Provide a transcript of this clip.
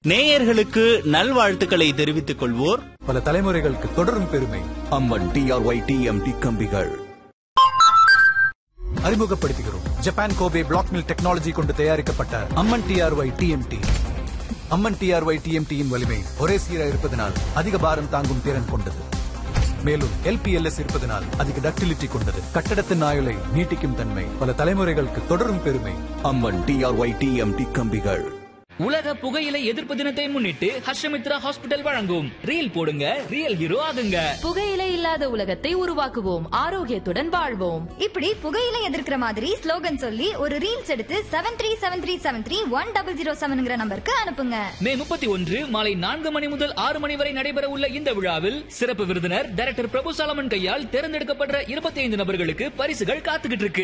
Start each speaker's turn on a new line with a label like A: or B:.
A: நேயர்களுக்கு நல்வாழ்த்துக்களை தெரிவித்துக் கொள்வோர்
B: பல தலைமுறைகளுக்கு தொடரும் பெருமை
C: அம்மன் டிஆர்ஒய் டிஎம்டி கம்பிகள்.
B: அறிமுகப்படுத்துகிறோம் Japan Kobe black mill technology கொண்டு தயாரிக்கப்பட்ட அம்மன் டிஆர்ஒய் டிஎம்டி. அம்மன் டிஆர்ஒய் டிஎம்டியின் வலிமை ஒரே சீராக இருப்பதனால் அதிக பாரம் தாங்கும் திறன் கொண்டது. மேலும் எல்பிஎல்எஸ் இருப்பதனால் அதிக டக்டிலிட்டி கொண்டது. கட்டடத்தின் ஆயுளை நீட்டிக்கும் தன்மை பல தலைமுறைகளுக்கு தொடரும் பெருமை
C: அம்மன் டிஆர்ஒய் டிஎம்டி கம்பிகள்.
D: உலக புகையிலை எதிர்ப்பு தினத்தை முன்னிட்டு ஹர்ஷமித்ரா ஹாஸ்பிடல் வழங்கும் ரீல் போடுங்க ரியல் ஹீரோ ஆகுங்க.
E: புகையிலை இல்லாத உலகத்தை உருவாக்குவோம், ஆரோக்கியத்துடன் வாழ்வோம்.
F: இப்படி புகையிலை எதிர்க்கிற மாதிரி ஸ்லோகன் சொல்லி ஒரு ரீல்ஸ் எடுத்து 7373731007 நம்பருக்கு அனுப்புங்க.
D: மே 31 மாலை 4 மணி முதல் 6 மணி வரை நடைபெற உள்ள இந்த விழாவில் சிறப்பு விருந்தினர் டைரக்டர் பிரபு சாலமன் கையால் தேர்ந்தெடுக்கப்படுற 25 நபர்களுக்கு பரிசுகள் காத்துக்கிட்டு இருக்கு.